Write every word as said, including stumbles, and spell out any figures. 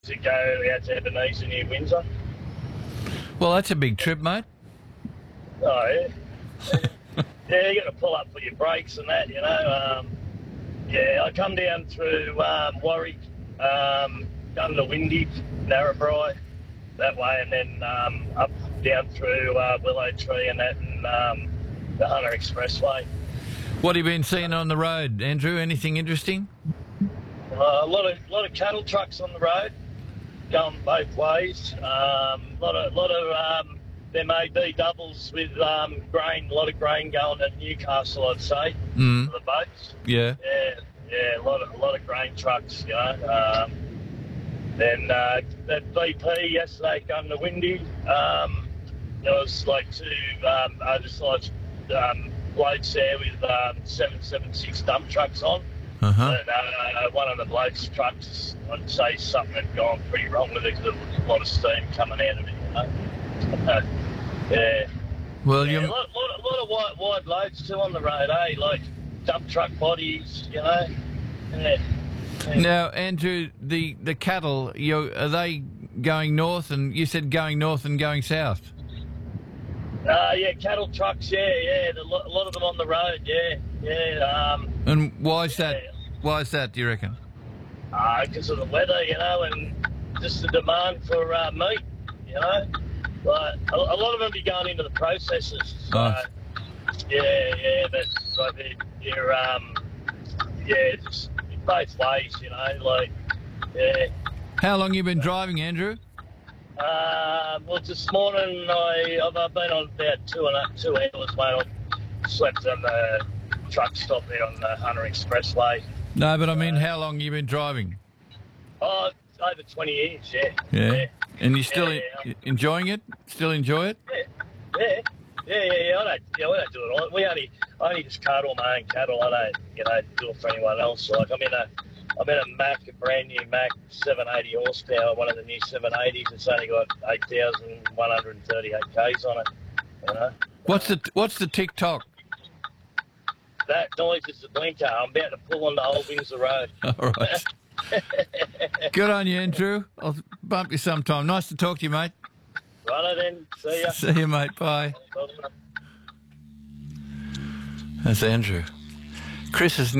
to go out to Ebenezer near Windsor. Well, that's a big trip, mate. Oh, yeah. Yeah, you got to pull up for your brakes and that, you know. Um, yeah, I come down through um, Warwick, um, come to Windy, Narrabri, that way, and then um, up down through uh, Willow Tree and that, and um, the Hunter Expressway. What have you been seeing on the road, Andrew? Anything interesting? Uh, a lot of lot of cattle trucks on the road, going both ways. A um, lot of lot of um, there may be doubles with um, grain. A lot of grain going to Newcastle, I'd say, Mm. for the boats. Yeah. Yeah, yeah, a lot of a lot of grain trucks, you know. Um, then uh, that V P yesterday going to Windy. Um, there was like two um, oversized um, blokes there with um, seven seven six dump trucks on. Uh-huh. But, uh, one of the blokes' trucks, I'd say something had gone pretty wrong with it because there was a lot of steam coming out of it, you know. Uh, yeah. Well, yeah, you... a lot, lot, lot of wide, wide loads too on the road, eh? Like dump truck bodies, you know. Yeah. Yeah. Now, Andrew, the, the cattle, you are they going north? And you said going north and going south. Uh, yeah, cattle trucks, yeah, yeah. A lot, a lot of them on the road, yeah, yeah. Um, And why is that? yeah. Why is that? Do you reckon? Because of the weather, you know, and just the demand for uh, meat, you know. Like a, a lot of them be going into the processors. So, Oh. yeah, yeah, but like they're, they're um, yeah, it's both ways, you know. Like, yeah. How long you been driving, Andrew? Uh, well, this morning I, I've I've been on about two and a, two hours, mate. I slept on the truck stop there on the Hunter Expressway. No, but I mean, how long you been driving? Oh, over twenty years, yeah. Yeah. Yeah, And you still Yeah, en- enjoying it? Still enjoy it? yeah, yeah, yeah, yeah. yeah. I don't, yeah, we don't do it all. We only, I only just cattle my own cattle. I don't, you know, do it for anyone else. Like I'm in a, I'm in a Mack, a brand new Mack, seven eighty horsepower, one of the new seven eighties. It's only got eight thousand one hundred thirty-eight k's on it. You know. What's the What's the TikTok? That noise is the blinker. I'm about to pull on the old Windsor Road. All right. Good on you, Andrew. I'll bump you sometime. Nice to talk to you, mate. Righto then. See ya. See you, mate. Bye. Bye. That's Andrew. Chris is